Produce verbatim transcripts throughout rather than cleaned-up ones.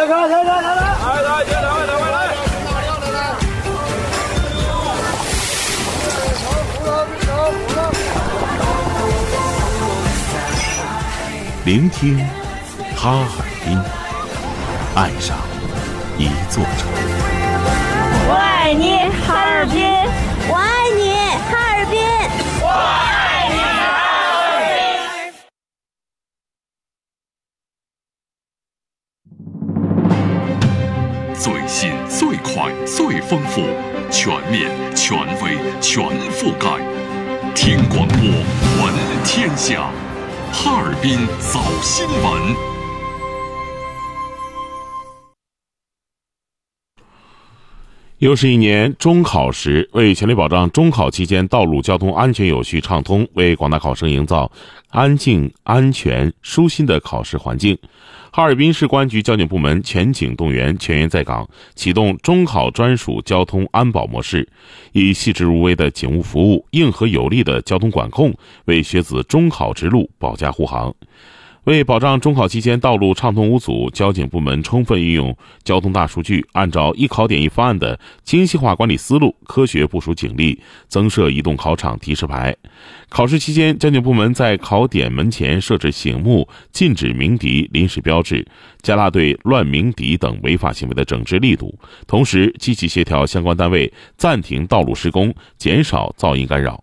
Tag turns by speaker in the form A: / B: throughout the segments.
A: 来来来来来来，来来来来来来。
B: 聆听哈尔滨，爱上一座城。
C: 我爱你，哈尔滨！我爱你，哈尔滨！我爱你，哈尔
D: 滨！最新、最快、最丰富，全面、权威、全覆盖。听广播，闻天下。哈尔滨早新闻。
B: 又是一年中考时，为全力保障中考期间道路交通安全有序畅通，为广大考生营造安静、安全、舒心的考试环境，哈尔滨市公安局交警部门全警动员，全员在岗，启动中考专属交通安保模式，以细致入微的警务服务、硬核有力的交通管控，为学子中考之路保驾护航。为保障中考期间道路畅通无阻，交警部门充分运用交通大数据，按照一考点一方案的精细化管理思路，科学部署警力，增设移动考场提示牌。考试期间，交警部门在考点门前设置醒目、禁止鸣笛临时标志，加大对乱鸣笛等违法行为的整治力度，同时积极协调相关单位暂停道路施工，减少噪音干扰。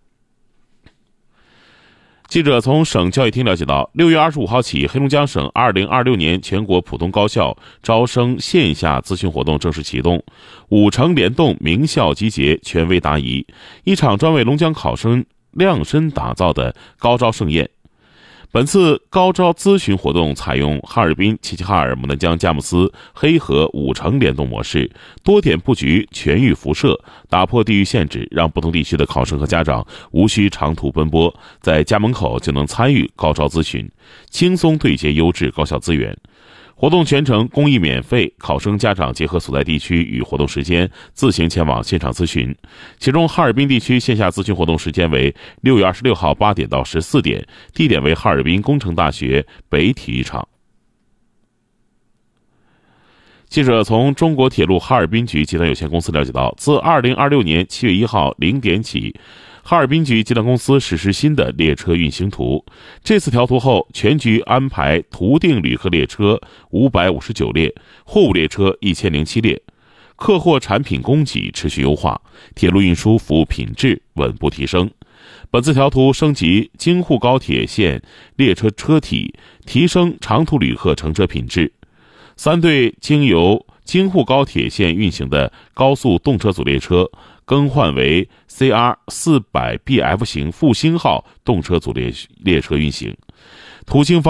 B: 记者从省教育厅了解到，六月二十五号起，黑龙江省二零二六年全国普通高校招生线下咨询活动正式启动，五城联动名校集结，权威答疑，一场专为龙江考生量身打造的高招盛宴。本次高招咨询活动采用哈尔滨、齐齐哈尔、牡丹江、佳木斯、黑河五城联动模式，多点布局，全域辐射，打破地域限制，让不同地区的考生和家长无需长途奔波，在家门口就能参与高招咨询，轻松对接优质高校资源。活动全程公益免费，考生家长结合所在地区与活动时间，自行前往现场咨询。其中，哈尔滨地区线下咨询活动时间为六月二十六号八点到十四点，地点为哈尔滨工程大学北体育场。记者从中国铁路哈尔滨局集团有限公司了解到，自二零二六年七月一号零点起，哈尔滨局集团公司实施新的列车运行图。这次调图后，全局安排图定旅客列车五百五十九列，货物列车一千零七列，客货产品供给持续优化，铁路运输服务品质稳步提升。本次调图升级京沪高铁线列车车体，提升长途旅客乘车品质。三对经由京沪高铁线运行的高速动车组列车更换为 C R 四百 B F 型复兴号动车组列列车运行。途经方